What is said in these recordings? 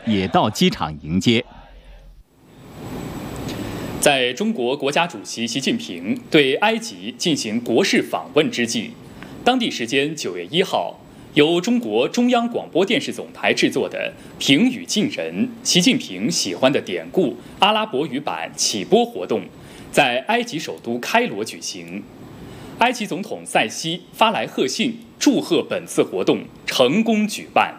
也到机场迎接。 在中国国家主席习近平对埃及进行国事访问之际，当地时间9月1号，由中国中央广播电视总台制作的评语近人习近平喜欢的典故阿拉伯语版启播活动在埃及首都开罗举行。埃及总统塞西发来贺信，祝贺本次活动成功举办。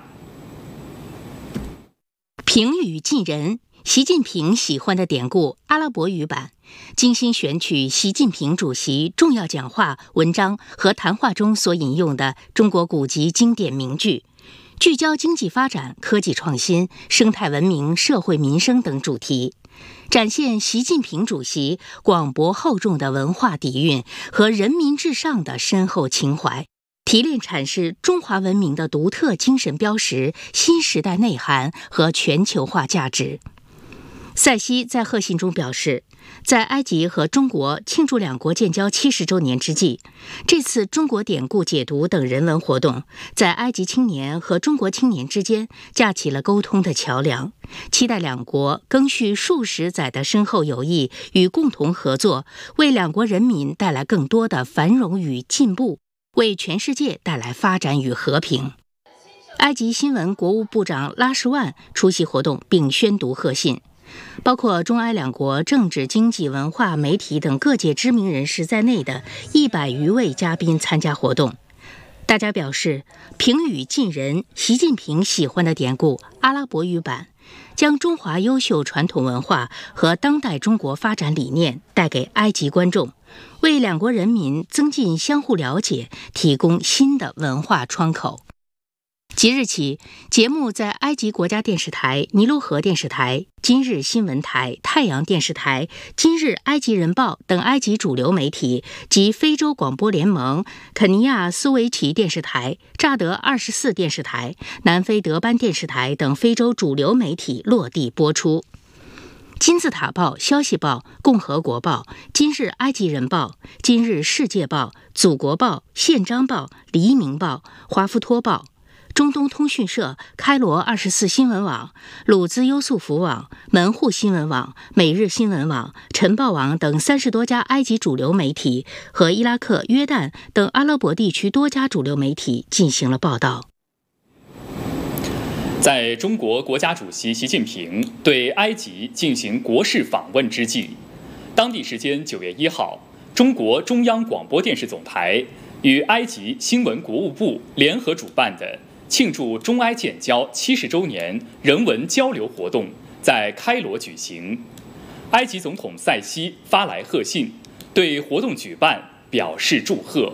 评语近人习近平喜欢的典故阿拉伯语版，精心选取习近平主席重要讲话、文章和谈话中所引用的中国古籍经典名句，聚焦经济发展、科技创新、生态文明、社会民生等主题，展现习近平主席广博厚重的文化底蕴和人民至上的深厚情怀，提炼阐释中华文明的独特精神标识、新时代内涵和全球化价值。塞西在贺信中表示，在埃及和中国庆祝两国建交70周年之际，这次中国典故解读等人文活动在埃及青年和中国青年之间架起了沟通的桥梁，期待两国赓续数十载的深厚友谊与共同合作，为两国人民带来更多的繁荣与进步，为全世界带来发展与和平。埃及新闻国务部长拉什万出席活动并宣读贺信，包括中埃两国政治、经济、文化、媒体等各界知名人士在内的100余位嘉宾参加活动。大家表示，评语近人习近平喜欢的典故阿拉伯语版，将中华优秀传统文化和当代中国发展理念带给埃及观众，为两国人民增进相互了解提供新的文化窗口。即日起，节目在埃及国家电视台、尼罗河电视台、今日新闻台、太阳电视台、今日埃及人报等埃及主流媒体及非洲广播联盟、肯尼亚苏维奇电视台、乍得24电视台、南非德班电视台等非洲主流媒体落地播出。金字塔报、消息报、共和国报、今日埃及人报、今日世界报、祖国报、宪章报、黎明报、华夫托报、中东通讯社、开罗24新闻网、鲁兹优素福网、门户新闻网、每日新闻网、晨报网等30多家埃及主流媒体和伊拉克、约旦等阿拉伯地区多家主流媒体进行了报道。 在中国国家主席习近平对埃及进行国事访问之际，当地时间9月1号，中国中央广播电视总台与埃及新闻国务部联合主办的庆祝中埃建交70周年人文交流活动在开罗举行。埃及总统塞西发来贺信，对活动举办表示祝贺。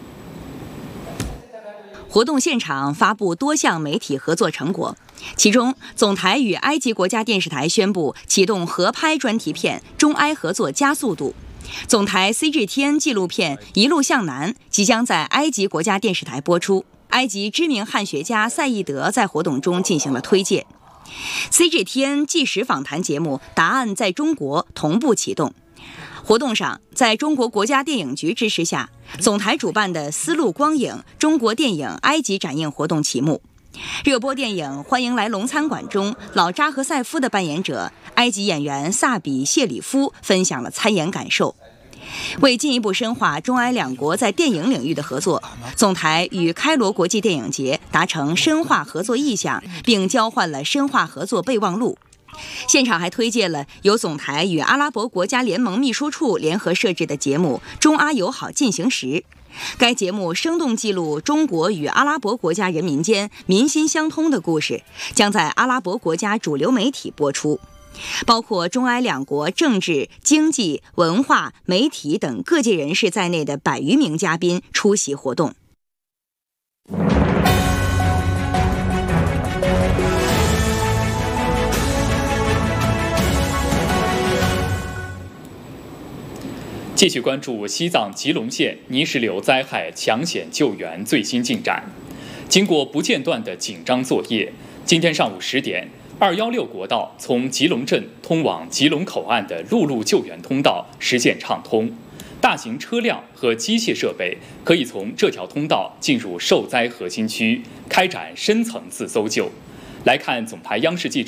活动现场发布多项媒体合作成果，其中总台与埃及国家电视台宣布启动合拍专题片《中埃合作加速度》，总台 CGTN 纪录片《一路向南》即将在埃及国家电视台播出。埃及知名汉学家赛义德在活动中进行了推介。CGTN 纪实访谈节目《答案在中国》同步启动。活动上，在中国国家电影局支持下，总台主办的丝路光影中国电影埃及展映活动启幕。热播电影《欢迎来龙餐馆》中，老扎和塞夫的扮演者埃及演员萨比谢里夫分享了参演感受。为进一步深化中埃两国在电影领域的合作，总台与开罗国际电影节达成深化合作意向，并交换了深化合作备忘录。现场还推介了由总台与阿拉伯国家联盟秘书处联合设置的节目《中阿友好进行时》。该节目生动记录中国与阿拉伯国家人民间民心相通的故事，将在阿拉伯国家主流媒体播出。包括中埃两国政治、经济、文化、媒体等各界人士在内的100余名嘉宾出席活动。 继续关注西藏吉隆县泥石流灾害抢险救援最新进展。经过不间断的紧张作业，今天上午10点，216国道从吉隆镇通往吉隆口岸的陆路救援通道实现畅通，大型车辆和机械设备可以从这条通道进入受灾核心区，开展深层次搜救。来看总台央视记者